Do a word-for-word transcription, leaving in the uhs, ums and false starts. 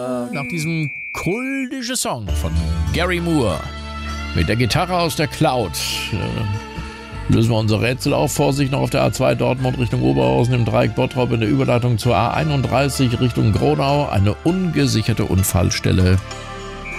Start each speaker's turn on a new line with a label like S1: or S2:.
S1: Nach diesem kultischen Song von Gary Moore mit der Gitarre aus der Cloud äh, lösen wir unser Rätsel auf. Vorsicht noch auf der A zwei Dortmund Richtung Oberhausen im Dreieck Bottrop in der Überleitung zur A einunddreißig Richtung Gronau. Eine ungesicherte Unfallstelle